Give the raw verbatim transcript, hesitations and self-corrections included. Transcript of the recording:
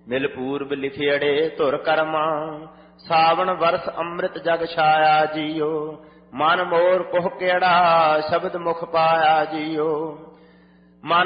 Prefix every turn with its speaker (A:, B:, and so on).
A: ਮਿਲ ਪੂਰਬ ਲਿਖਿਅੜੇ ਧੁਰ ਕਰਮਾ, ਸਾਵਣ ਵਰਸ ਅੰਮ੍ਰਿਤ ਜਗ ਛਾਇਆ ਜੀਓ। ਮਨ ਮੋਰ ਕੁਹ ਕਿਹੜਾ ਸ਼ਬਦ ਮੁਖ ਪਾਇਆ ਜੀਓ।